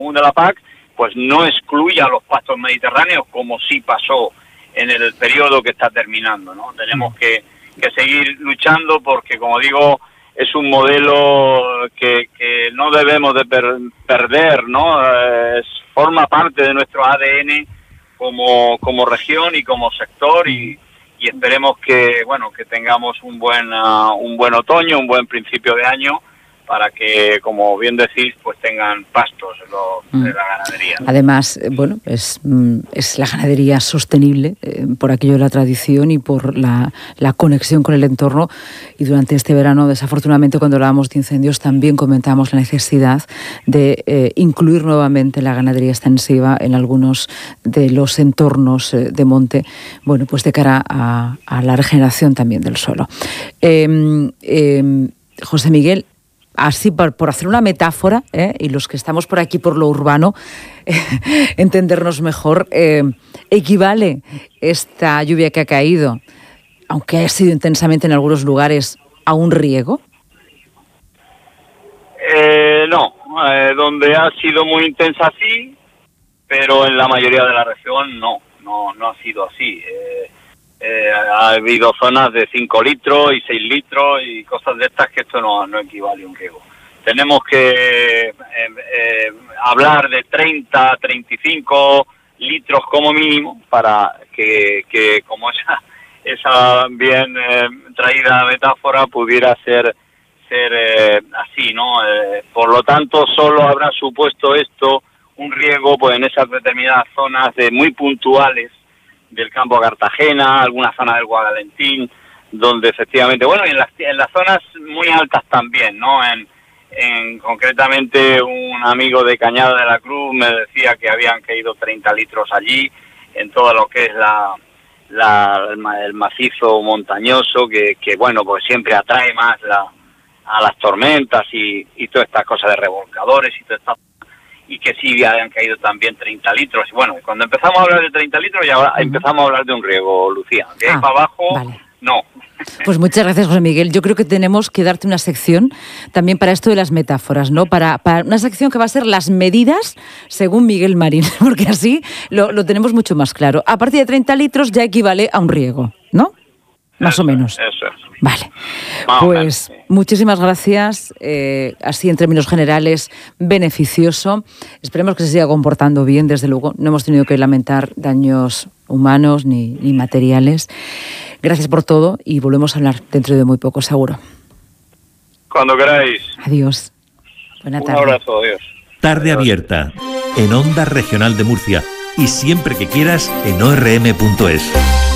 de la PAC, pues no excluya los pastos mediterráneos, como sí pasó en el periodo que está terminando, ¿no? Tenemos que seguir luchando porque, como digo, es un modelo que no debemos de perder, ¿no? Forma parte de nuestro ADN como región y como sector y esperemos que tengamos un buen otoño, un buen principio de año, para que, como bien decís, pues tengan pastos de la ganadería. Además, es la ganadería sostenible por aquello de la tradición y por la conexión con el entorno. Y durante este verano, desafortunadamente, cuando hablábamos de incendios, también comentamos la necesidad de incluir nuevamente la ganadería extensiva en algunos de los entornos de monte, pues de cara a la regeneración también del suelo. José Miguel, así por hacer una metáfora, y los que estamos por aquí por lo urbano, entendernos mejor, ¿equivale esta lluvia que ha caído, aunque ha sido intensamente en algunos lugares, a un riego? No, donde ha sido muy intensa sí, pero en la mayoría de la región no ha sido así. Ha habido zonas de 5 litros y 6 litros y cosas de estas que esto no equivale a un riego. Tenemos que hablar de 30, 35 litros como mínimo para que como esa bien traída metáfora pudiera ser así, ¿no? Por lo tanto, solo habrá supuesto esto un riego pues en esas determinadas zonas muy puntuales del campo de Cartagena, alguna zona del Guadalentín, donde efectivamente, y en las zonas muy altas también, ¿no? Concretamente un amigo de Cañada de la Cruz me decía que habían caído 30 litros allí, en todo lo que es el macizo montañoso, que pues siempre atrae más a las tormentas y todas estas cosas de revolcadores y todas estas, y que sí habían caído también 30 litros. Y cuando empezamos a hablar de 30 litros ya empezamos a hablar de un riego, Lucía. De ahí para abajo, vale. No. Pues muchas gracias, José Miguel. Yo creo que tenemos que darte una sección también para esto de las metáforas, ¿no? Para una sección que va a ser las medidas según Miguel Marín, porque así lo tenemos mucho más claro. A partir de 30 litros ya equivale a un riego, ¿no? Más o menos. Eso es. Vale. Pues muchísimas gracias. Así, en términos generales, beneficioso. Esperemos que se siga comportando bien, desde luego. No hemos tenido que lamentar daños humanos ni materiales. Gracias por todo y volvemos a hablar dentro de muy poco, seguro. Cuando queráis. Adiós. Buena tarde. Un abrazo, adiós. Tarde abierta, en Onda Regional de Murcia y siempre que quieras en orm.es.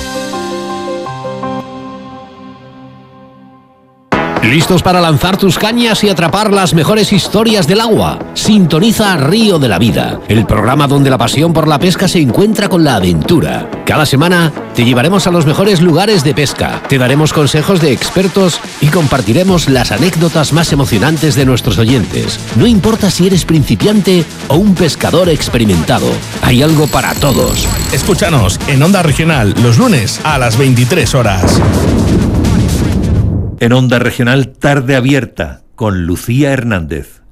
¿Listos para lanzar tus cañas y atrapar las mejores historias del agua? Sintoniza Río de la Vida, el programa donde la pasión por la pesca se encuentra con la aventura. Cada semana te llevaremos a los mejores lugares de pesca, te daremos consejos de expertos y compartiremos las anécdotas más emocionantes de nuestros oyentes. No importa si eres principiante o un pescador experimentado, hay algo para todos. Escúchanos en Onda Regional los lunes a las 23 horas. En Onda Regional, Tarde Abierta, con Lucía Hernández.